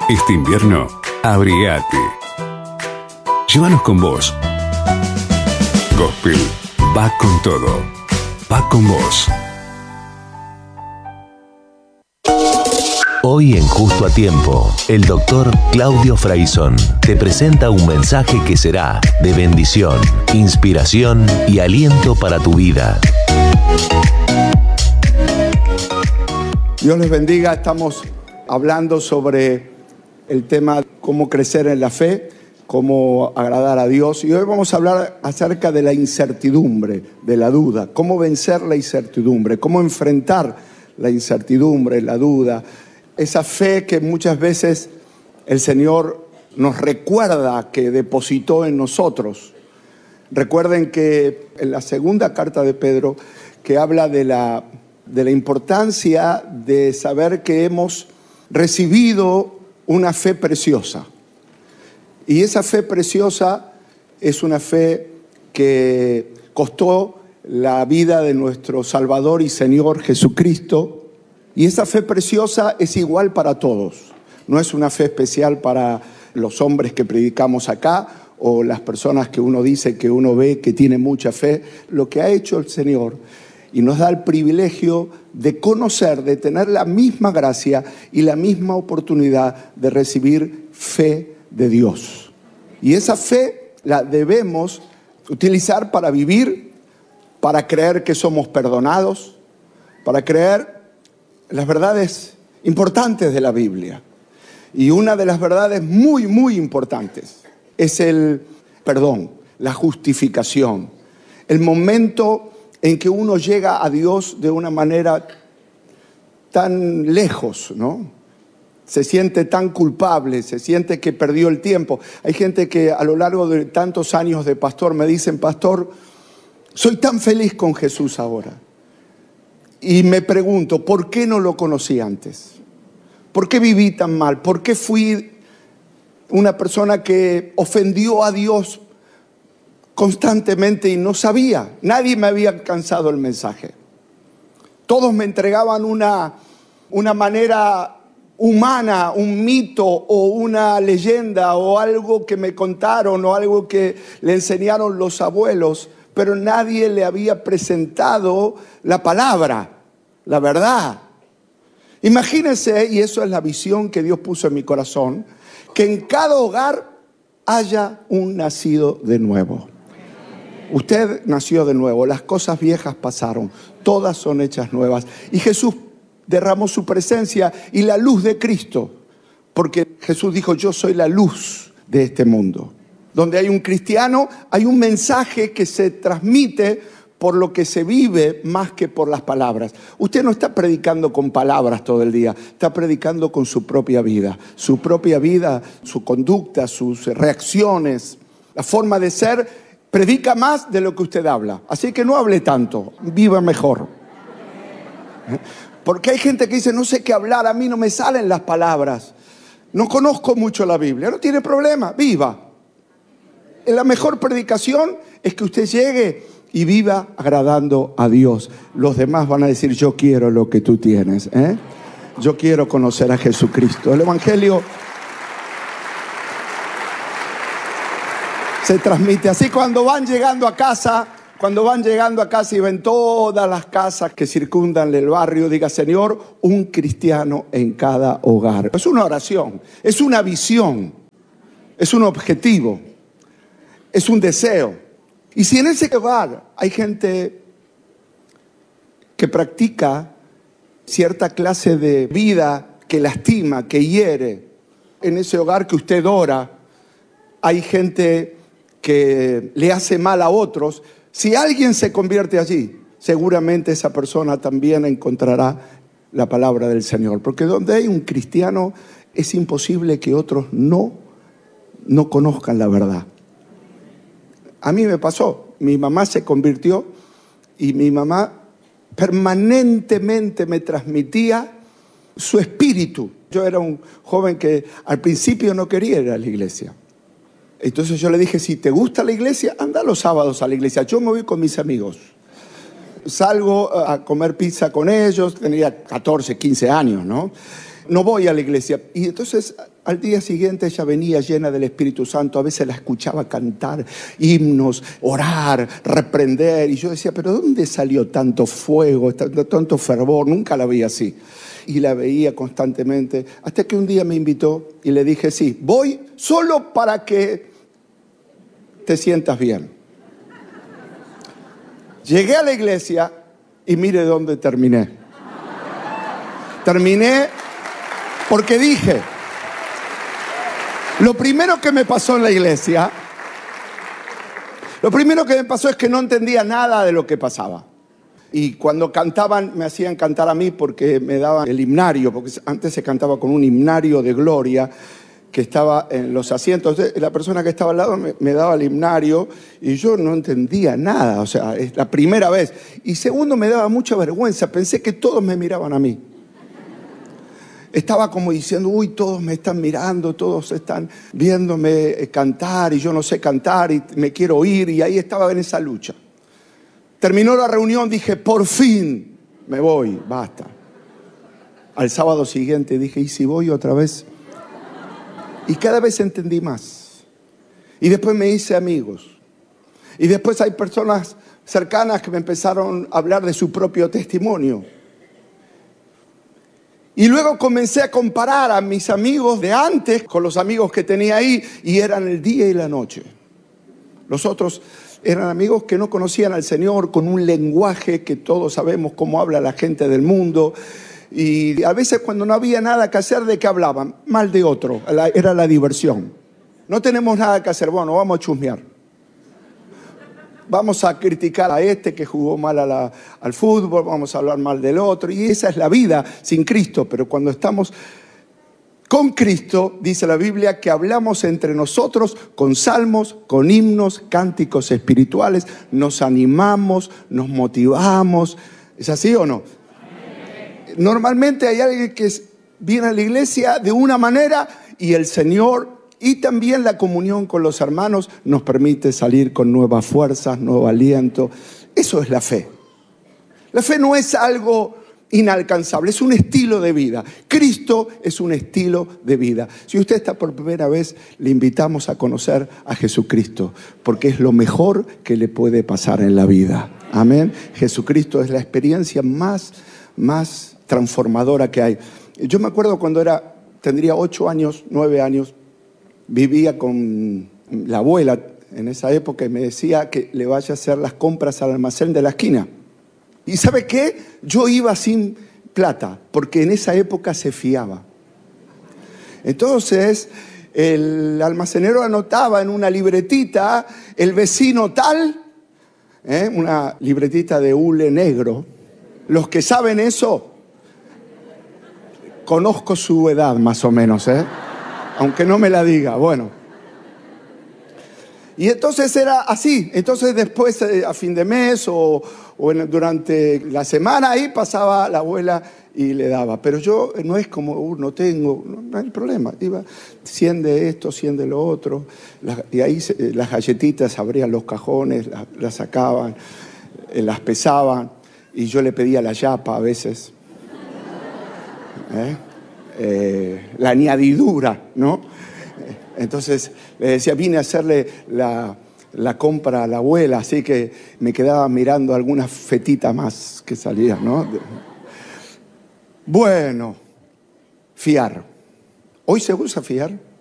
Este invierno, abrigate. Llévanos con vos. Gospel va con todo. Va con vos. Hoy en Justo a Tiempo, el doctor Claudio Fraizón te presenta un mensaje que será de bendición, inspiración y aliento para tu vida. Dios les bendiga. Estamos hablando sobre el tema cómo crecer en la fe, cómo agradar a Dios. Y hoy vamos a hablar acerca de la incertidumbre, de la duda. Cómo vencer la incertidumbre, cómo enfrentar la incertidumbre, la duda. Esa fe que muchas veces el Señor nos recuerda que depositó en nosotros. Recuerden que en la segunda carta de Pedro, que habla de la importancia de saber que hemos recibido una fe preciosa. Y esa fe preciosa es una fe que costó la vida de nuestro Salvador y Señor Jesucristo. Y esa fe preciosa es igual para todos. No es una fe especial para los hombres que predicamos acá o las personas que uno dice que uno ve que tiene mucha fe. Lo que ha hecho el Señor y nos da el privilegio de conocer, de tener la misma gracia y la misma oportunidad de recibir fe de Dios. Y esa fe la debemos utilizar para vivir, para creer que somos perdonados, para creer las verdades importantes de la Biblia. Y una de las verdades muy, muy importantes es el perdón, la justificación, el momento en que uno llega a Dios de una manera tan lejos, ¿no? Se siente tan culpable, se siente que perdió el tiempo. Hay gente que a lo largo de tantos años de pastor me dicen: pastor, soy tan feliz con Jesús ahora. Y me pregunto, ¿por qué no lo conocí antes? ¿Por qué viví tan mal? ¿Por qué fui una persona que ofendió a Dios constantemente y no sabía? Nadie me había alcanzado el mensaje. Todos me entregaban una manera humana, un mito o una leyenda o algo que me contaron o algo que le enseñaron los abuelos, pero nadie le había presentado la palabra, la verdad. Imagínense, y eso es la visión que Dios puso en mi corazón, que en cada hogar haya un nacido de nuevo. Usted nació de nuevo, las cosas viejas pasaron, todas son hechas nuevas. Y Jesús derramó su presencia y la luz de Cristo, porque Jesús dijo: yo soy la luz de este mundo. Donde hay un cristiano, hay un mensaje que se transmite por lo que se vive más que por las palabras. Usted no está predicando con palabras todo el día, está predicando con su propia vida, su conducta, sus reacciones, la forma de ser. Predica más de lo que usted habla. Así que no hable tanto, viva mejor. Porque hay gente que dice: no sé qué hablar, a mí no me salen las palabras. No conozco mucho la Biblia. No tiene problema, viva. La mejor predicación es que usted llegue y viva agradando a Dios. Los demás van a decir: yo quiero lo que tú tienes, ¿eh? Yo quiero conocer a Jesucristo. El Evangelio se transmite así. Cuando van llegando a casa y ven todas las casas que circundan el barrio, diga: Señor, un cristiano en cada hogar. Es una oración, es una visión, es un objetivo, es un deseo. Y si en ese hogar hay gente que practica cierta clase de vida que lastima, que hiere, en ese hogar que usted ora, hay gente que le hace mal a otros. Si alguien se convierte allí, seguramente esa persona también encontrará la palabra del Señor. Porque donde hay un cristiano es imposible que otros no conozcan la verdad. A mí me pasó, mi mamá se convirtió y mi mamá permanentemente me transmitía su espíritu. Yo era un joven que al principio no quería ir a la iglesia. Entonces yo le dije: si te gusta la iglesia, anda los sábados a la iglesia. Yo me voy con mis amigos. Salgo a comer pizza con ellos, tenía 14, 15 años, ¿no? no voy a la iglesia. Y entonces al día siguiente ella venía llena del Espíritu Santo. A veces la escuchaba cantar himnos, orar, reprender. Y yo decía, ¿pero dónde salió tanto fuego, tanto fervor? Nunca la vi así. Y la veía constantemente. Hasta que un día me invitó y le dije, sí, voy solo para que te sientas bien. Llegué a la iglesia y mire dónde terminé. Terminé porque dije, lo primero que me pasó en la iglesia, es que no entendía nada de lo que pasaba. Y cuando cantaban, me hacían cantar a mí porque me daban el himnario, porque antes se cantaba con un himnario de gloria que estaba en los asientos. Entonces, la persona que estaba al lado me daba el himnario y yo no entendía nada, o sea, es la primera vez. Y segundo, me daba mucha vergüenza, pensé que todos me miraban a mí. Estaba como diciendo, uy, todos me están mirando, todos están viéndome cantar y yo no sé cantar y me quiero oír, y ahí estaba en esa lucha. Terminó la reunión, dije, por fin me voy, basta. Al sábado siguiente dije, ¿y si voy otra vez? Y cada vez entendí más. Y después me hice amigos. Y después hay personas cercanas que me empezaron a hablar de su propio testimonio. Y luego comencé a comparar a mis amigos de antes con los amigos que tenía ahí, y eran el día y la noche. Los otros eran amigos que no conocían al Señor, con un lenguaje que todos sabemos cómo habla la gente del mundo. Y a veces cuando no había nada que hacer, ¿de qué hablaban? Mal de otro, era la diversión. No tenemos nada que hacer, bueno, vamos a chusmear. Vamos a criticar a este que jugó mal al fútbol, vamos a hablar mal del otro. Y esa es la vida sin Cristo. Pero cuando estamos con Cristo, dice la Biblia, que hablamos entre nosotros con salmos, con himnos, cánticos espirituales. Nos animamos, nos motivamos. ¿Es así o no? Normalmente hay alguien que viene a la iglesia de una manera y el Señor y también la comunión con los hermanos nos permite salir con nuevas fuerzas, nuevo aliento. Eso es la fe. La fe no es algo inalcanzable, es un estilo de vida. Cristo es un estilo de vida. Si usted está por primera vez, le invitamos a conocer a Jesucristo, porque es lo mejor que le puede pasar en la vida. Amén. Jesucristo es la experiencia más transformadora que hay. Yo me acuerdo cuando tendría 8 años, 9 años, vivía con la abuela en esa época y me decía que le vaya a hacer las compras al almacén de la esquina. ¿Y sabe qué? Yo iba sin plata, porque en esa época se fiaba. Entonces, el almacenero anotaba en una libretita, el vecino tal, una libretita de hule negro. Los que saben eso, conozco su edad más o menos, aunque no me la diga, bueno. Y entonces era así. Entonces después a fin de mes o durante la semana ahí pasaba la abuela y le daba. Pero yo no es como, no tengo, no hay problema. Iba 100 de esto, 100 de lo otro. Y ahí las galletitas abrían los cajones, las sacaban, las pesaban. Y yo le pedía la yapa a veces. La añadidura, ¿no? Entonces le decía, vine a hacerle la compra a la abuela, así que me quedaba mirando algunas fetitas más que salían, ¿no? Bueno, fiar. ¿Hoy se usa fiar?